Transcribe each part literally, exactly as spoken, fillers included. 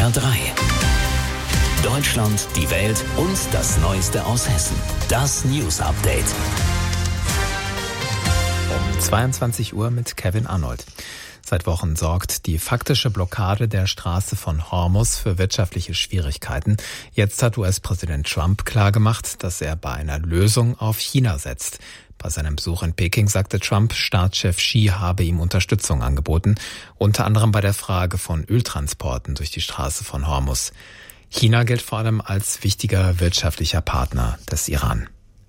R drei. Deutschland, die Welt und das Neueste aus Hessen. Das News Update. Um zweiundzwanzig Uhr mit Kevin Arnold. Seit Wochen sorgt die faktische Blockade der Straße von Hormuz für wirtschaftliche Schwierigkeiten. Jetzt hat U S-Präsident Trump klargemacht, dass er bei einer Lösung auf China setzt. Bei seinem Besuch in Peking sagte Trump, Staatschef Xi habe ihm Unterstützung angeboten, unter anderem bei der Frage von Öltransporten durch die Straße von Hormuz. China gilt vor allem als wichtiger wirtschaftlicher Partner des Iran.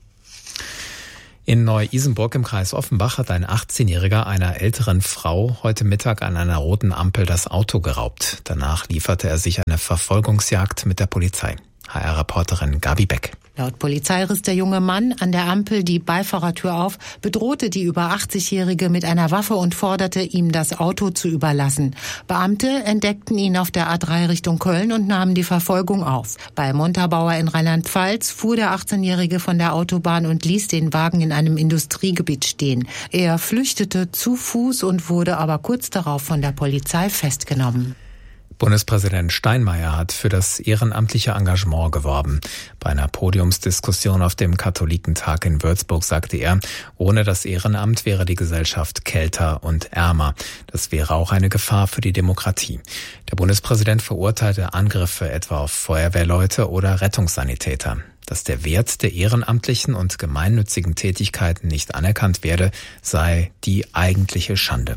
In Neu-Isenburg im Kreis Offenbach hat ein achtzehnjähriger einer älteren Frau heute Mittag an einer roten Ampel das Auto geraubt. Danach lieferte er sich eine Verfolgungsjagd mit der Polizei. H R-Reporterin Gabi Beck. Laut Polizei riss der junge Mann an der Ampel die Beifahrertür auf, bedrohte die über achtzigjährige mit einer Waffe und forderte, ihm das Auto zu überlassen. Beamte entdeckten ihn auf der A drei Richtung Köln und nahmen die Verfolgung auf. Bei Montabaur in Rheinland-Pfalz fuhr der achtzehnjährige von der Autobahn und ließ den Wagen in einem Industriegebiet stehen. Er flüchtete zu Fuß und wurde aber kurz darauf von der Polizei festgenommen. Bundespräsident Steinmeier hat für das ehrenamtliche Engagement geworben. Bei einer Podiumsdiskussion auf dem Katholikentag in Würzburg sagte er, ohne das Ehrenamt wäre die Gesellschaft kälter und ärmer. Das wäre auch eine Gefahr für die Demokratie. Der Bundespräsident verurteilte Angriffe etwa auf Feuerwehrleute oder Rettungssanitäter. Dass der Wert der ehrenamtlichen und gemeinnützigen Tätigkeiten nicht anerkannt werde, sei die eigentliche Schande.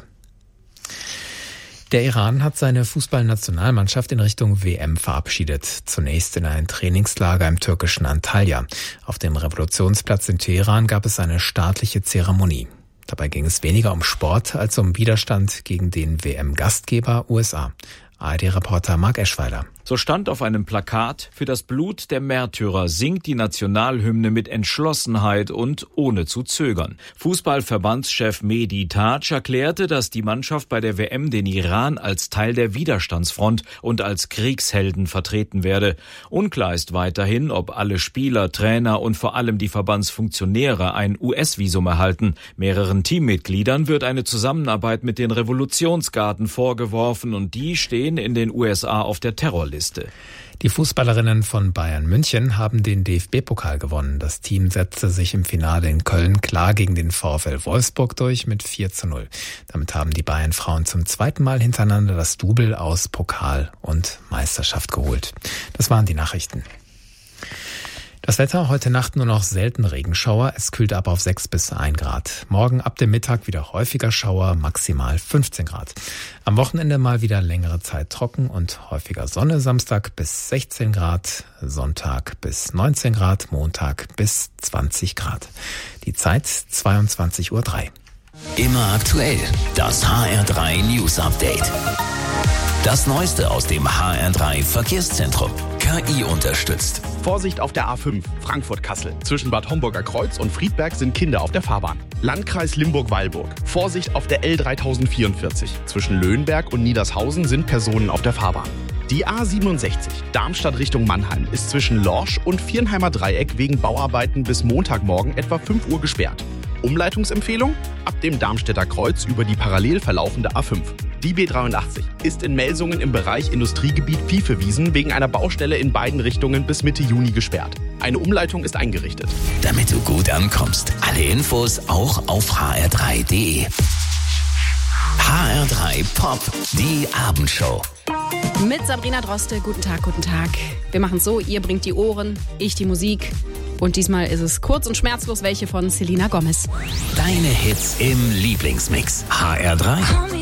Der Iran hat seine Fußballnationalmannschaft in Richtung W M verabschiedet. Zunächst in ein Trainingslager im türkischen Antalya. Auf dem Revolutionsplatz in Teheran gab es eine staatliche Zeremonie. Dabei ging es weniger um Sport als um Widerstand gegen den W M-Gastgeber U S A. A R D-Reporter Marc Eschweiler. So stand auf einem Plakat: Für das Blut der Märtyrer singt die Nationalhymne mit Entschlossenheit und ohne zu zögern. Fußballverbandschef Mehdi Taj erklärte, dass die Mannschaft bei der W M den Iran als Teil der Widerstandsfront und als Kriegshelden vertreten werde. Unklar ist weiterhin, ob alle Spieler, Trainer und vor allem die Verbandsfunktionäre ein U S-Visum erhalten. Mehreren Teammitgliedern wird eine Zusammenarbeit mit den Revolutionsgarden vorgeworfen und die stehen in den U S A auf der Terrorliste. Die Fußballerinnen von Bayern München haben den D F B-Pokal gewonnen. Das Team setzte sich im Finale in Köln klar gegen den VfL Wolfsburg durch mit vier zu null. Damit haben die Bayern-Frauen zum zweiten Mal hintereinander das Double aus Pokal und Meisterschaft geholt. Das waren die Nachrichten. Das Wetter, heute Nacht nur noch selten Regenschauer, es kühlt ab auf sechs bis ein Grad. Morgen ab dem Mittag wieder häufiger Schauer, maximal fünfzehn Grad. Am Wochenende mal wieder längere Zeit trocken und häufiger Sonne, Samstag bis sechzehn Grad, Sonntag bis neunzehn Grad, Montag bis zwanzig Grad. Die Zeit zweiundzwanzig Uhr drei. Immer aktuell, das H R drei News Update. Das Neueste aus dem H R drei Verkehrszentrum. K I unterstützt. Vorsicht auf der A fünf, Frankfurt-Kassel. Zwischen Bad Homburger Kreuz und Friedberg sind Kinder auf der Fahrbahn. Landkreis Limburg-Weilburg. Vorsicht auf der L dreitausendvierundvierzig. Zwischen Löhnberg und Niedershausen sind Personen auf der Fahrbahn. Die A siebenundsechzig, Darmstadt Richtung Mannheim, ist zwischen Lorsch und Viernheimer Dreieck wegen Bauarbeiten bis Montagmorgen etwa fünf Uhr gesperrt. Umleitungsempfehlung? Ab dem Darmstädter Kreuz über die parallel verlaufende A fünf. Die B dreiundachtzig ist in Melsungen im Bereich Industriegebiet Viehvewiesen wegen einer Baustelle in beiden Richtungen bis Mitte Juni gesperrt. Eine Umleitung ist eingerichtet. Damit du gut ankommst, alle Infos auch auf h r drei punkt d e. H R drei Pop, die Abendshow. Mit Sabrina Droste, guten Tag, guten Tag. Wir machen es so, ihr bringt die Ohren, ich die Musik. Und diesmal ist es kurz und schmerzlos welche von Selena Gomez. Deine Hits im Lieblingsmix. H R drei.